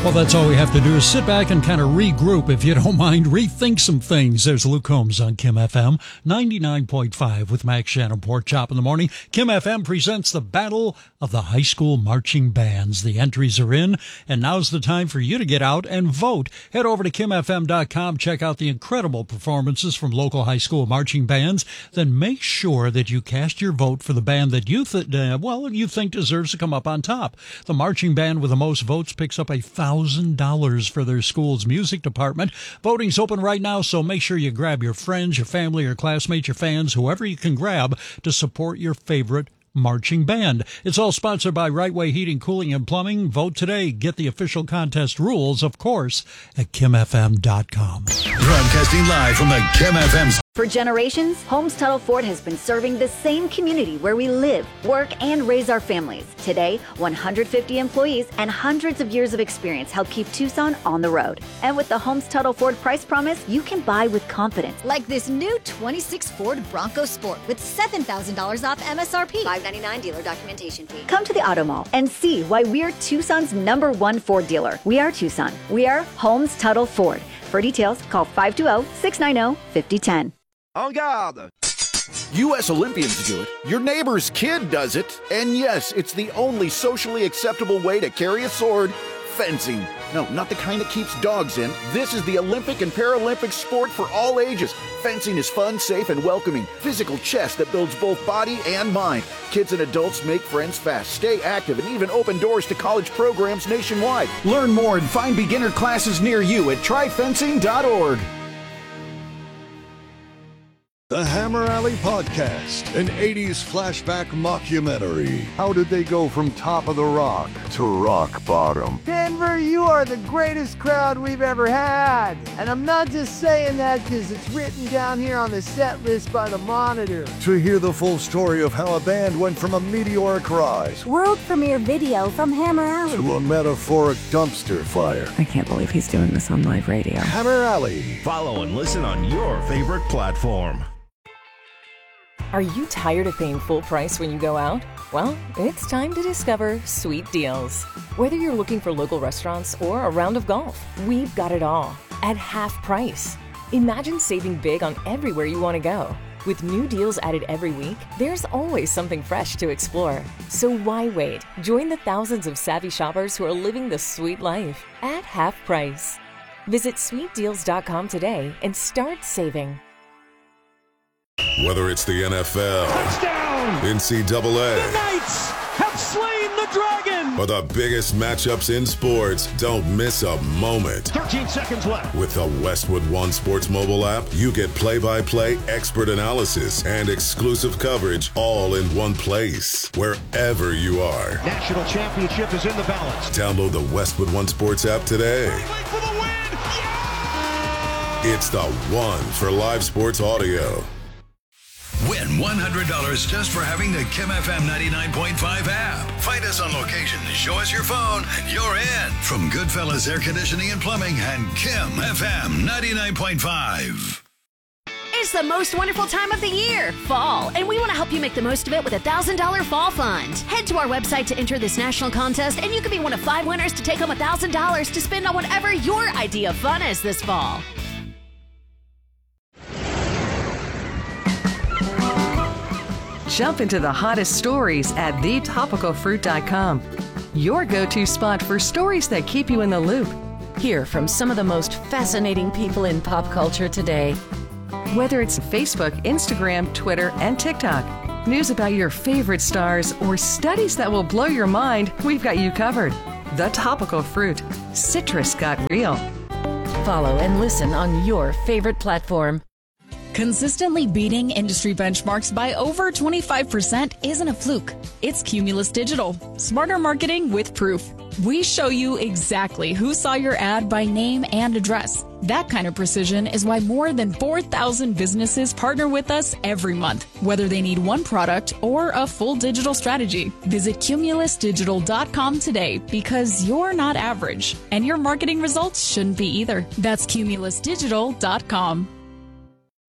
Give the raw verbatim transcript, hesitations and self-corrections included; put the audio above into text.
Well, that's all we have to do is sit back and kind of regroup, if you don't mind, rethink some things. There's Luke Combs on Kim F M ninety-nine point five with Max Shannon, Pork Chop in the morning. Kim F M presents the Battle of the High School Marching Bands. The entries are in, and now's the time for you to get out and vote. Head over to kim f m dot com, check out the incredible performances from local high school marching bands. Then make sure that you cast your vote for the band that you th- uh, well, you think deserves to come up on top. The marching band with the most votes picks up a thousand dollars for their school's music department. Voting's open right now, so make sure you grab your friends, your family, your classmates, your fans, whoever you can grab to support your favorite marching band. It's all sponsored by Right Way Heating, Cooling, and Plumbing. Vote today. Get the official contest rules, of course, at kim f m dot com. Broadcasting live from the Kim F M. For generations, Holmes Tuttle Ford has been serving the same community where we live, work, and raise our families. Today, one hundred fifty employees and hundreds of years of experience help keep Tucson on the road. And with the Holmes Tuttle Ford price promise, you can buy with confidence. Like this new twenty-six Ford Bronco Sport with seven thousand dollars off M S R P. five ninety-nine dealer documentation fee. Come to the Auto Mall and see why we're Tucson's number one Ford dealer. We are Tucson. We are Holmes Tuttle Ford. For details, call five two zero, six nine zero, five zero one zero. En garde! U S Olympians do it. Your neighbor's kid does it. And yes, it's the only socially acceptable way to carry a sword. Fencing. No, not the kind that keeps dogs in. This is the Olympic and Paralympic sport for all ages. Fencing is fun, safe, and welcoming. Physical chess that builds both body and mind. Kids and adults make friends fast, stay active, and even open doors to college programs nationwide. Learn more and find beginner classes near you at try fencing dot org. The Hammer Alley Podcast, an eighties flashback mockumentary. How did they go from top of the rock to rock bottom? Denver, you are the greatest crowd we've ever had. And I'm not just saying that because it's written down here on the set list by the Monitor. To hear the full story of how a band went from a meteoric rise, world premiere video from Hammer Alley, to a metaphoric dumpster fire. I can't believe he's doing this on live radio. Hammer Alley. Follow and listen on your favorite platform. Are you tired of paying full price when you go out? Well, it's time to discover Sweet Deals. Whether you're looking for local restaurants or a round of golf, we've got it all at half price. Imagine saving big on everywhere you want to go. With new deals added every week, there's always something fresh to explore. So why wait? Join the thousands of savvy shoppers who are living the sweet life at half price. Visit sweet deals dot com today and start saving. Whether it's the N F L, touchdown, N C double A, the Knights have slain the dragon, or the biggest matchups in sports, don't miss a moment. thirteen seconds left. With the Westwood One Sports mobile app, you get play-by-play, expert analysis, and exclusive coverage all in one place, wherever you are. National championship is in the balance. Download the Westwood One Sports app today. For the win. Yeah! It's the one for live sports audio. Win one hundred dollars just for having the Kim F M ninety-nine point five app. Find us on location, show us your phone, and you're in. From Goodfellas Air Conditioning and Plumbing and Kim F M ninety-nine point five. It's the most wonderful time of the year, fall, and we want to help you make the most of it with a one thousand dollars fall fund. Head to our website to enter this national contest, and you can be one of five winners to take home one thousand dollars to spend on whatever your idea of fun is this fall. Jump into the hottest stories at the topical fruit dot com. Your go-to spot for stories that keep you in the loop. Hear from some of the most fascinating people in pop culture today. Whether it's Facebook, Instagram, Twitter, and TikTok, news about your favorite stars, or studies that will blow your mind, we've got you covered. The Topical Fruit. Citrus got real. Follow and listen on your favorite platform. Consistently beating industry benchmarks by over twenty-five percent isn't a fluke. It's Cumulus Digital. Smarter marketing with proof. We show you exactly who saw your ad by name and address. That kind of precision is why more than four thousand businesses partner with us every month, whether they need one product or a full digital strategy. Visit cumulus digital dot com today because you're not average, and your marketing results shouldn't be either. That's cumulus digital dot com.